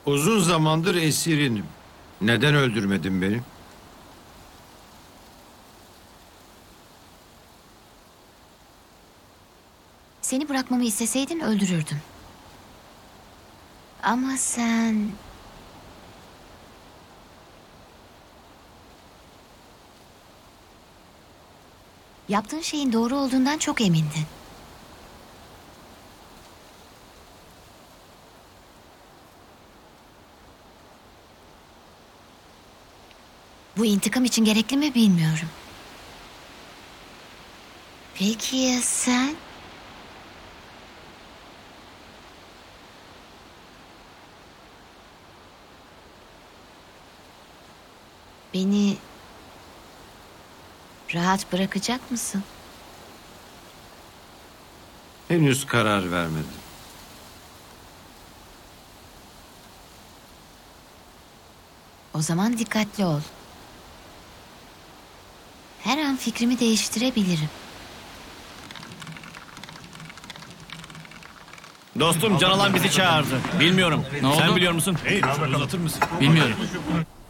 Uzun zamandır esirinim. Neden öldürmedin beni? Seni bırakmamı isteseydin öldürürdüm. Ama sen... Yaptığın şeyin doğru olduğundan çok emindin. Bu intikam için gerekli mi bilmiyorum. Peki ya sen? Beni rahat bırakacak mısın? Henüz karar vermedim. O zaman dikkatli ol. Her an fikrimi değiştirebilirim. Dostum Can Alan bizi çağırdı. Bilmiyorum. Ne Sen oldu? biliyor musun? Hey, uzatır mısın? Bilmiyorum.